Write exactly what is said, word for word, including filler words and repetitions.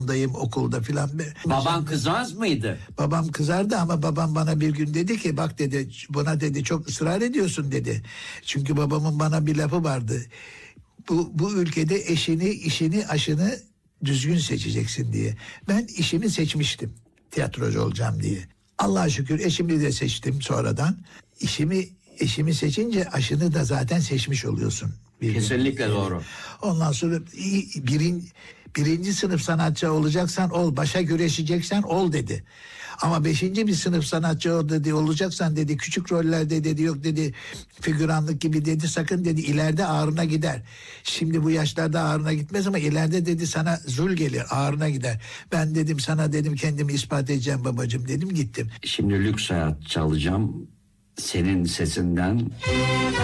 dayım okulda filan. Baban kızmaz mıydı? Babam kızardı ama babam bana bir gün dedi ki bak dedi buna dedi çok ısrar ediyorsun dedi. Çünkü babamın bana bir lafı vardı. Bu, bu ülkede eşini, işini, aşını düzgün seçeceksin diye. Ben işimi seçmiştim tiyatrocu olacağım diye. Allah'a şükür eşimi de seçtim sonradan. İşimi eşimi seçince aşını da zaten seçmiş oluyorsun. Kesinlikle doğru. Ondan sonra birin, birinci sınıf sanatçı olacaksan ol, başa güreşeceksen ol dedi. Ama beşinci bir sınıf sanatçı ol dedi, olacaksan dedi küçük rollerde dedi yok dedi figüranlık gibi dedi sakın dedi ileride ağrına gider. Şimdi bu yaşlarda ağrına gitmez ama ileride dedi sana zul gelir ağrına gider. Ben dedim sana dedim kendimi ispat edeceğim babacığım dedim gittim. Şimdi Lüks Hayat çalacağım. Senin sesinden